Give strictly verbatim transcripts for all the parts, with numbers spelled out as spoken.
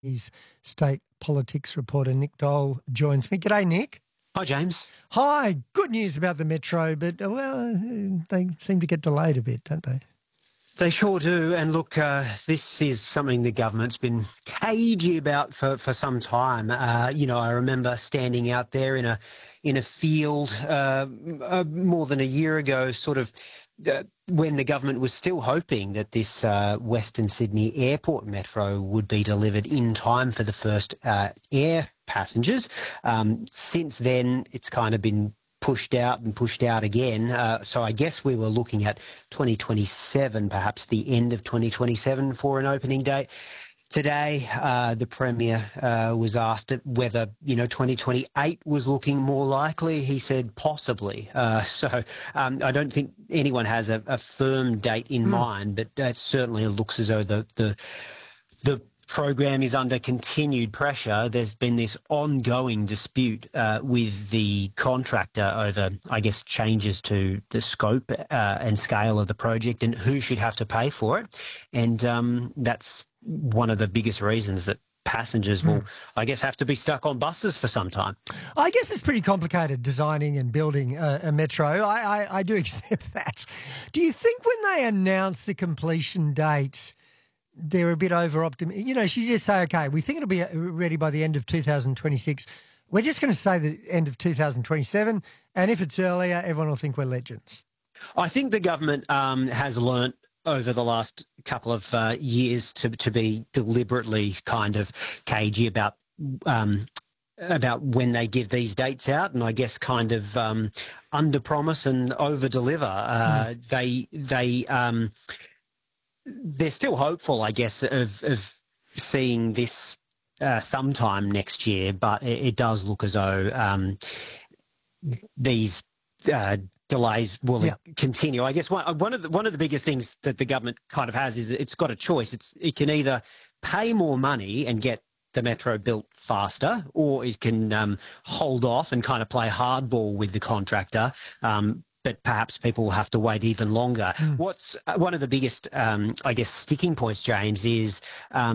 His state politics reporter Nick Dole joins me. G'day, Nick. Hi, James. Hi. Good news about the Metro, but, uh, well, they seem to get delayed a bit, don't they? They sure do. And look, uh, this is something the government's been cagey about for, for some time. Uh, you know, I remember standing out there in a in a field uh, uh, more than a year ago, sort of uh, when the government was still hoping that this uh, Western Sydney Airport Metro would be delivered in time for the first uh, air passengers. Um, since then, it's kind of been pushed out and pushed out again. Uh, so I guess we were looking at twenty twenty-seven, perhaps the end of twenty twenty-seven for an opening date. Today, uh, the Premier uh, was asked whether, you know, twenty twenty-eight was looking more likely. He said possibly. Uh, so um, I don't think anyone has a, a firm date in mm. mind, but it certainly looks as though the the the program is under continued pressure. There's been this ongoing dispute uh, with the contractor over, I guess, changes to the scope uh, and scale of the project and who should have to pay for it. And um, that's one of the biggest reasons that passengers will, mm. I guess, have to be stuck on buses for some time. I guess it's pretty complicated designing and building a, a metro. I, I, I do accept that. Do you think when they announce the completion date, they're a bit over-optimistic? You know, should you just say, OK, we think it'll be ready by the end of two thousand twenty-six. We're just going to say the end of two thousand twenty-seven, and if it's earlier, everyone will think we're legends. I think the government um, has learnt over the last couple of uh, years to, to be deliberately kind of cagey about um, about when they give these dates out, and I guess kind of um, under-promise and over-deliver. Uh, mm. They... they um, They're still hopeful, I guess, of, of seeing this uh, sometime next year, but it, it does look as though um, these uh, delays will yeah. continue. I guess one, one of the one of the biggest things that the government kind of has is it's got a choice. It's it can either pay more money and get the metro built faster, or it can um, hold off and kind of play hardball with the contractor. Um, but perhaps people will have to wait even longer. Mm. What's uh, one of the biggest, um, I guess, sticking points, James, is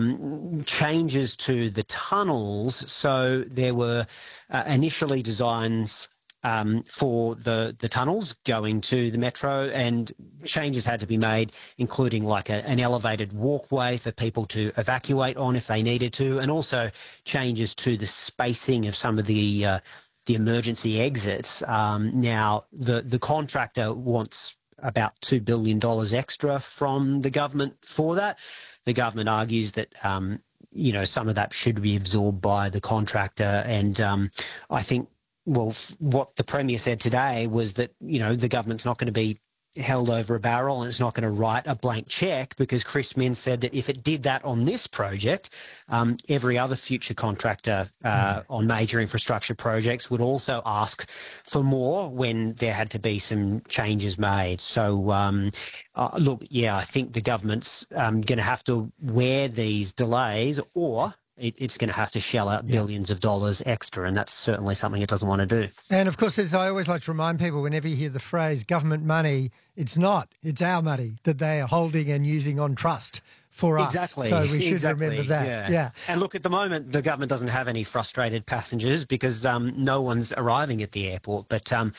um, changes to the tunnels. So there were uh, initially designs um, for the, the tunnels going to the metro, and changes had to be made, including like a, an elevated walkway for people to evacuate on if they needed to, and also changes to the spacing of some of the uh, the emergency exits. Um, now, the, the contractor wants about two billion dollars extra from the government for that. The government argues that, um, you know, some of that should be absorbed by the contractor. And um, I think, well, what the Premier said today was that, you know, the government's not going to be held over a barrel and it's not going to write a blank check, because Chris Minns said that if it did that on this project, um, every other future contractor uh, mm. on major infrastructure projects would also ask for more when there had to be some changes made. So, um, uh, look, yeah, I think the government's um, going to have to wear these delays, or It, it's going to have to shell out billions yeah. of dollars extra, and that's certainly something it doesn't want to do. And, of course, as I always like to remind people, whenever you hear the phrase government money, it's not. It's our money that they are holding and using on trust for us. Exactly. So we should exactly. remember that. Yeah. yeah. And, look, at the moment, the government doesn't have any frustrated passengers because um, no one's arriving at the airport. But um,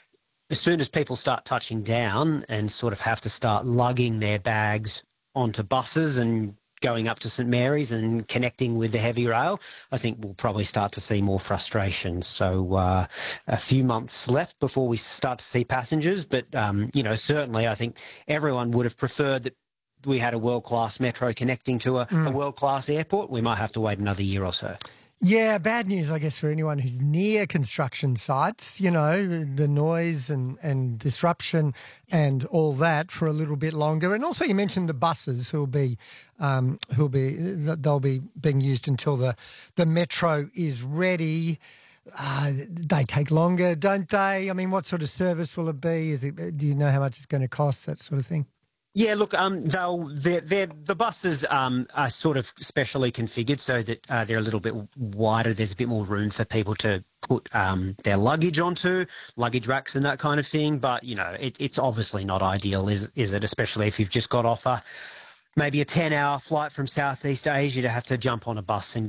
as soon as people start touching down and sort of have to start lugging their bags onto buses and going up to St Mary's and connecting with the heavy rail, I think we'll probably start to see more frustration. So uh, a few months left before we start to see passengers. But, um, you know, certainly I think everyone would have preferred that we had a world-class metro connecting to a, mm. a world-class airport. We might have to wait another year or so. Yeah, bad news, I guess, for anyone who's near construction sites, you know, the noise and, and disruption and all that for a little bit longer. And also you mentioned the buses who'll be um, who'll be they'll be being used until the, the metro is ready. Uh, they take longer, don't they? I mean, what sort of service will it be? Is it, do you know how much it's going to cost, that sort of thing? Yeah, look, um, they'll they're, they're, the buses um, are sort of specially configured so that uh, they're a little bit wider. There's a bit more room for people to put um, their luggage onto, luggage racks and that kind of thing. But, you know, it, it's obviously not ideal, is is it? Especially if you've just got off a maybe a ten-hour flight from Southeast Asia to have to jump on a bus and